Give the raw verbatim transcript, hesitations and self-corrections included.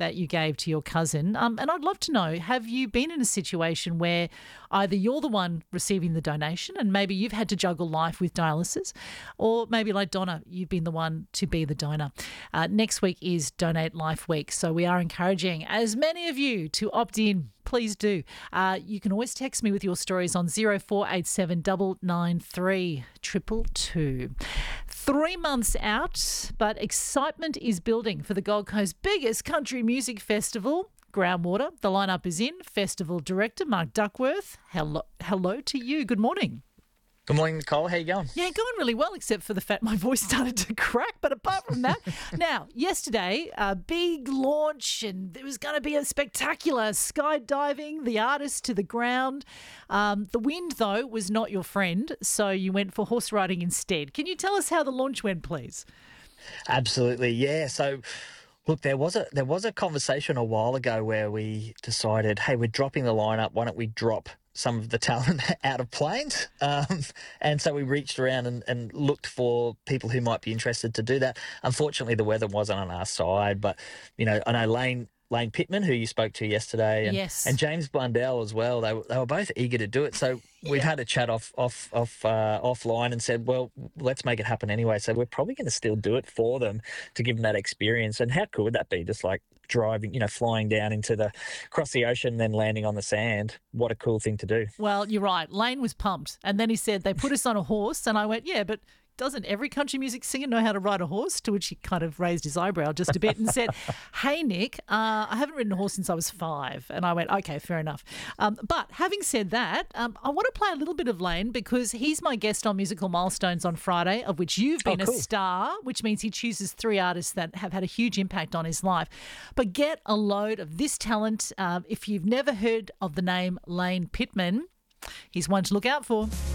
that you gave to your cousin. Um, and I'd love to know, have you been in a situation where either you're the one receiving the donation and maybe you've had to juggle life with dialysis, or maybe like Donna, you've been the one to be the donor? Uh, next week is Donate Life Week, so we are encouraging as many of you to opt in. Please do. Uh, you can always text me with your stories on zero four eight seven nine nine three two two two. Three months out, but excitement is building for the Gold Coast's biggest country music festival, Groundwater. The lineup is in. Festival director Mark Duckworth. Hello, hello to you. Good morning. Good morning, Nicole. How you going? Yeah, going really well, except for the fact my voice started to crack. But apart from that, now, yesterday, a big launch, and there was going to be a spectacular skydiving, the artist to the ground. Um, the wind, though, was not your friend, so you went for horse riding instead. Can you tell us how the launch went, please? Absolutely, yeah. So, look, there was a there was a conversation a while ago where we decided, hey, we're dropping the lineup. Why don't we drop some of the talent out of planes? Um, and so we reached around and, and looked for people who might be interested to do that. Unfortunately, the weather wasn't on our side, but, you know, I know Lane Lane Pittman, who you spoke to yesterday, and, yes. and James Blundell as well. They, they were both eager to do it. So we've yeah. had a chat off off off uh, offline and said, well, let's make it happen anyway. So we're probably going to still do it for them to give them that experience. And how cool would that be? Just like driving, you know, flying down into the across the ocean, then landing on the sand. What a cool thing to do. Well, you're right. Lane was pumped, and then he said they put us on a horse, and I went, yeah, but doesn't every country music singer know how to ride a horse? To which he kind of raised his eyebrow just a bit and said, hey, Nick, uh, I haven't ridden a horse since I was five. And I went, okay, fair enough. Um, but having said that, um, I want to play a little bit of Lane because he's my guest on Musical Milestones on Friday, of which you've been oh, cool. a star, which means he chooses three artists that have had a huge impact on his life. But get a load of this talent. Uh, if you've never heard of the name Lane Pittman, he's one to look out for.